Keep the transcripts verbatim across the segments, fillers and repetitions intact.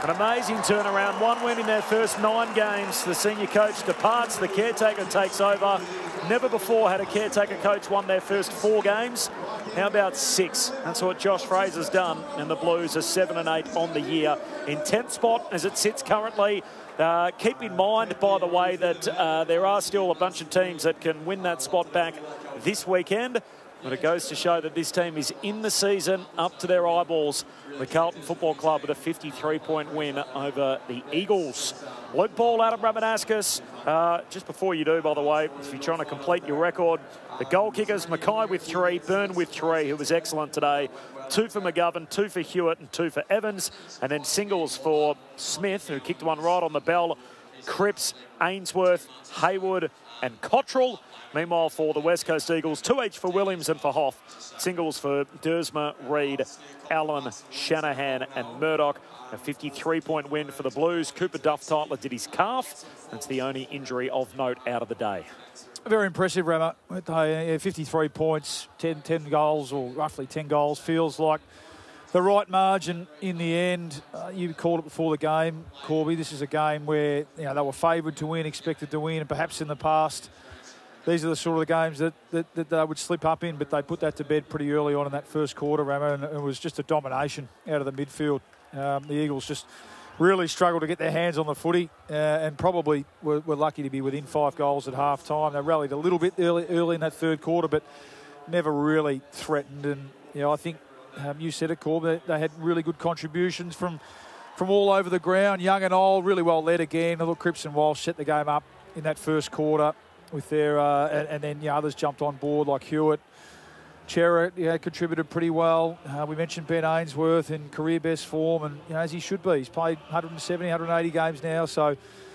An amazing turnaround. One win in their first nine games. The senior coach departs. The caretaker takes over. Never before had a caretaker coach won their first four games. How about six? That's what Josh Fraser's done. And the Blues are seven and eight on the year. In tenth spot as it sits currently. Uh, keep in mind, by the way, that uh, there are still a bunch of teams that can win that spot back this weekend. But it goes to show that this team is in the season, up to their eyeballs. The Carlton Football Club with a fifty-three point win over the Eagles. Luke Ball, Adam Ramanaskas. Uh, just before you do, by the way, if you're trying to complete your record, the goal kickers, Mackay with three, Byrne with three, who was excellent today. Two for McGovern, two for Hewitt, and two for Evans. And then singles for Smith, who kicked one right on the bell. Cripps, Ainsworth, Haywood, and Cottrell. Meanwhile, for the West Coast Eagles, two each for Williams and for Hoff. Singles for Dersma, Reid, Allen, Shanahan and Murdoch. A fifty-three point win for the Blues. Cooper Duff-Tytler did his calf. That's the only injury of note out of the day. Very impressive, Rama. fifty-three points, ten, ten goals, or roughly ten goals. Feels like the right margin in the end. Uh, you called it before the game, Corby. This is a game where you know they were favoured to win, expected to win, and perhaps in the past these are the sort of the games that, that, that they would slip up in, but they put that to bed pretty early on in that first quarter, Rama, and it was just a domination out of the midfield. Um, the Eagles just really struggled to get their hands on the footy uh, and probably were, were lucky to be within five goals at half time. They rallied a little bit early, early in that third quarter, but never really threatened. And, you know, I think um, you said it, Corb, they, they had really good contributions from from all over the ground, young and old, really well led again. I thought Cripps and Walsh set the game up in that first quarter with their, uh, and, and then you know, others jumped on board like Hewitt. Cherrett, yeah, contributed pretty well. Uh, we mentioned Ben Ainsworth in career best form, and you know, as he should be. He's played one seventy, one eighty games now, so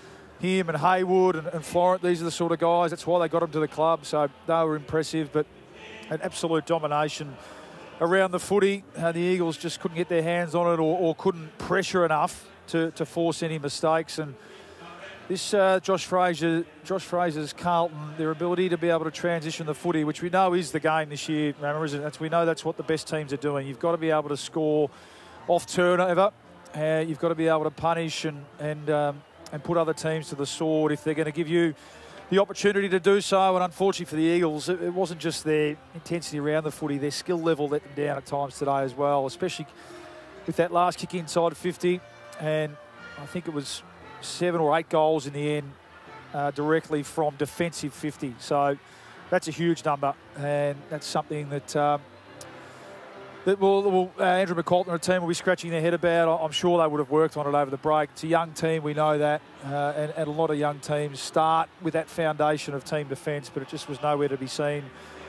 him and Haywood and, and Florent, these are the sort of guys. That's why they got him to the club, so they were impressive, but an absolute domination around the footy. Uh, the Eagles just couldn't get their hands on it or, or couldn't pressure enough to, to force any mistakes, and This uh, Josh Fraser, Josh Fraser's Carlton, their ability to be able to transition the footy, which we know is the game this year, remember, isn't it? That's, we know that's what the best teams are doing. You've got to be able to score off turnover. Uh, you've got to be able to punish and and um, and put other teams to the sword if they're going to give you the opportunity to do so. And unfortunately for the Eagles, it, it wasn't just their intensity around the footy. Their skill level let them down at times today as well, especially with that last kick inside fifty. And I think it was seven or eight goals in the end uh, directly from defensive fifty. So that's a huge number, and that's something that um, that will, will uh, Andrew McCalton and the team will be scratching their head about. I'm sure they would have worked on it over the break. It's a young team, we know that, uh, and, and a lot of young teams start with that foundation of team defence, but it just was nowhere to be seen.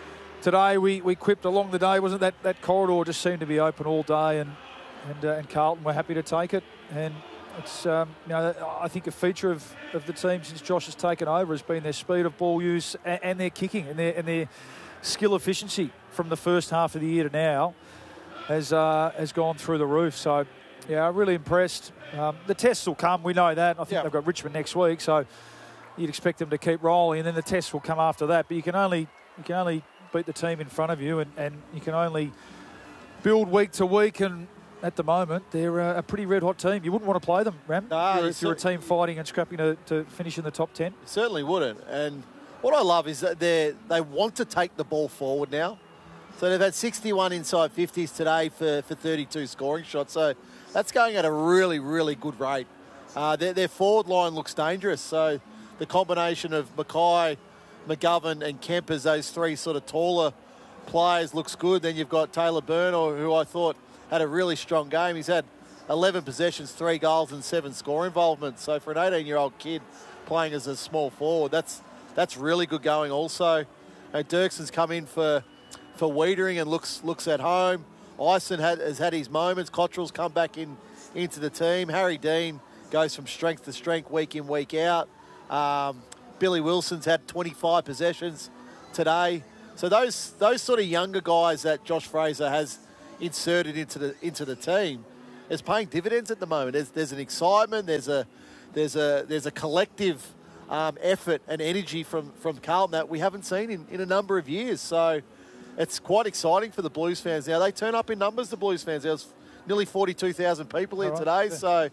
Today we, we quipped along the day, wasn't that that corridor just seemed to be open all day, and and, uh, and Carlton were happy to take it. And It's, um, you know, I think a feature of, of the team since Josh has taken over has been their speed of ball use and, and their kicking and their, and their skill efficiency from the first half of the year to now has uh, has gone through the roof. So, yeah, I'm really impressed. Um, the tests will come, we know that. I think yeah. they've got Richmond next week, so you'd expect them to keep rolling, and then the tests will come after that. But you can only you can only beat the team in front of you, and, and you can only build week to week. And at the moment, they're a pretty red-hot team. You wouldn't want to play them, Ram, no, if, you're, if you're a team fighting and scrapping to, to finish in the top ten. Certainly wouldn't. And what I love is that they they want to take the ball forward now. So they've had sixty-one inside fifties today for, for thirty-two scoring shots. So that's going at a really, really good rate. Uh, their, their forward line looks dangerous. So the combination of Mackay, McGovern and Kemp as those three sort of taller players looks good. Then you've got Taylor Byrne, who I thought had a really strong game. He's had eleven possessions, three goals and seven score involvements. So for an eighteen-year-old kid playing as a small forward, that's that's really good going also. Uh, Dirkson's come in for for Wiedering and looks looks at home. Ison had, has had his moments. Cottrell's come back in into the team. Harry Dean goes from strength to strength week in, week out. Um, Billy Wilson's had twenty-five possessions today. So those those sort of younger guys that Josh Fraser has inserted into the into the team is paying dividends at the moment. There's there's an excitement. There's a there's a there's a collective um, effort and energy from from Carlton that we haven't seen in, in a number of years. So it's quite exciting for the Blues fans now. They turn up in numbers. The Blues fans. There was nearly forty-two thousand people here right, today. yeah. So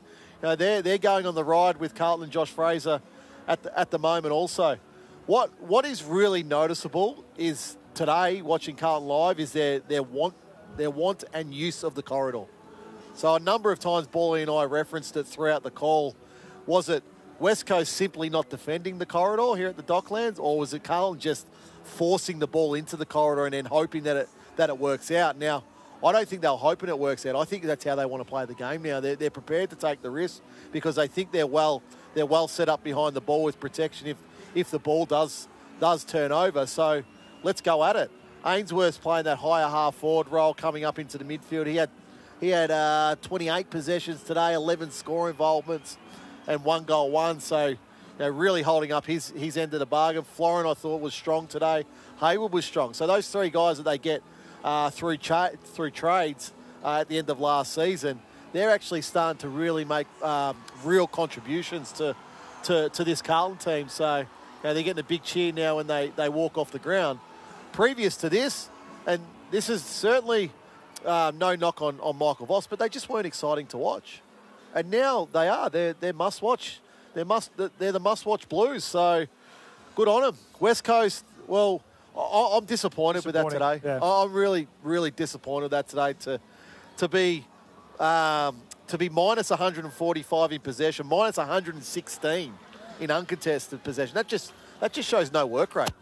know, they're, they're going on the ride with Carlton and Josh Fraser at the, at the moment also. What What is really noticeable is today, watching Carlton live, is their, their, want, their want and use of the corridor. So a number of times, Bally and I referenced it throughout the call. Was it West Coast simply not defending the corridor here at the Docklands, or was it Carlton just forcing the ball into the corridor and then hoping that it that it works out? Now, I don't think they're hoping it works out. I think that's how they want to play the game now. They're, they're prepared to take the risk because they think they're well they're well set up behind the ball with protection if if the ball does does turn over. So let's go at it. Ainsworth's playing that higher half forward role coming up into the midfield. He had he had uh, twenty-eight possessions today, eleven score involvements, and one goal one. So, you know, really holding up his his end of the bargain. Florin, I thought, was strong today. Hayward was strong. So those three guys that they get uh, through cha- through trades uh, at the end of last season, they're actually starting to really make um, real contributions to, to to this Carlton team. So, you know, they're getting a big cheer now when they, they walk off the ground. Previous to this, and this is certainly uh, no knock on, on Michael Voss, but they just weren't exciting to watch. And now they are. They're, they're must-watch. They're, must, they're the must-watch Blues. So good on them. West Coast, well, I, I'm disappointed with that today. Yeah. I'm really, really disappointed with that today to to be um, to be minus one hundred forty-five in possession, minus one hundred sixteen in uncontested possession. That just that just shows no work rate.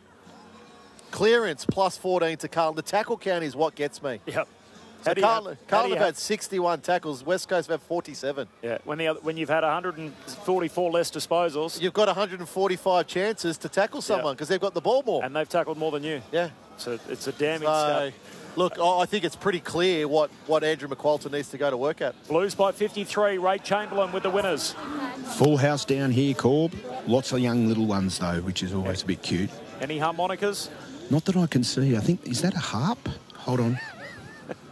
Clearance plus fourteen to Carlton. The tackle count is what gets me. Yep. So Carlton, Carlton have had sixty-one tackles. West Coast have had forty-seven. Yeah, when the when you've had one hundred forty-four less disposals, you've got one hundred forty-five chances to tackle someone because yep. they've got the ball more, and they've tackled more than you. Yeah, so it's a damning so, stat. Look, I think it's pretty clear what what Andrew McQualter needs to go to work at. Blues by fifty-three. Ray Chamberlain with the winners. Full house down here, Corb. Lots of young little ones though, which is always a bit cute. Any harmonicas? Not that I can see. I think, is that a harp? Hold on.